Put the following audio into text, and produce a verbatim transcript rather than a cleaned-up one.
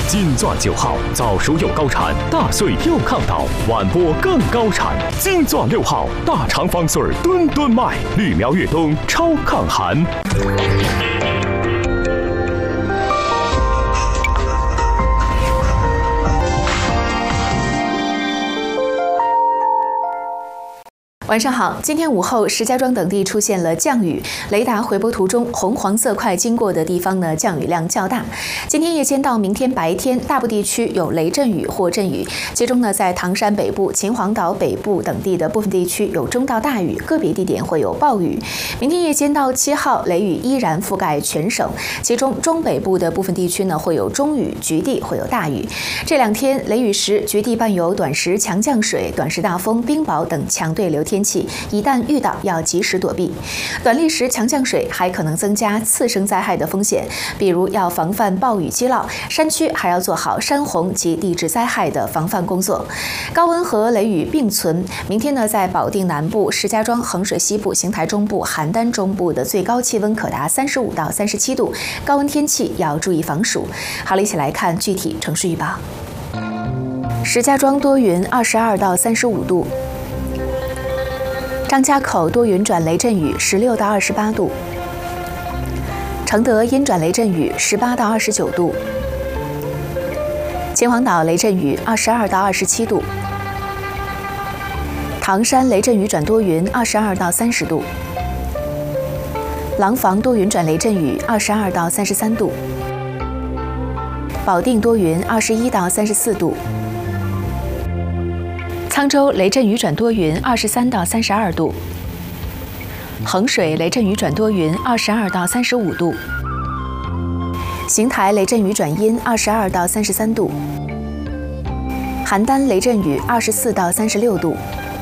金钻九号，早熟又高产，大穗又抗倒，晚播更高产。金钻六号，大肠方穗吨吨卖，绿苗越冬超抗寒。 晚上好，今天午后，石家庄等地出现了降雨，雷达回波图中红黄色块经过的地方呢，降雨量较大。今天夜间到明天白天，大部地区有雷阵雨或阵雨，其中呢，在唐山北部、秦皇岛北部等地的部分地区有中到大雨，个别地点会有暴雨。明天夜间到七号，雷雨依然覆盖全省，其中中北部的部分地区呢会有中雨，局地会有大雨。这两天雷雨时，局地伴有短时强降水、短时大风、冰雹等强对流天气，一旦遇到要及时躲避。短历时强降水还可能增加次生灾害的风险，比如要防范暴雨积涝，山区还要做好山洪及地质灾害的防范工作。高温和雷雨并存，明天呢，在保定南部、石家庄、衡水西部、邢台中部、邯郸中部的最高气温可达三十五到三十七度，高温天气要注意防暑。好了，一起来看具体城市预报。石家庄多云，二十二到三十五度。张家口多云转雷阵雨，十六到二十八度；承德阴转雷阵雨，十八到二十九度；秦皇岛雷阵雨，二十二到二十七度；唐山雷阵雨转多云，二十二到三十度；廊坊多云转雷阵雨，二十二到三十三度；保定多云，二十一到三十四度。沧州雷阵雨转多云，二十三到三十二度；衡水雷阵雨转多云，二十二到三十五度；邢台雷阵雨转阴，二十二到三十三度；邯郸雷阵雨，二十四到三十六度；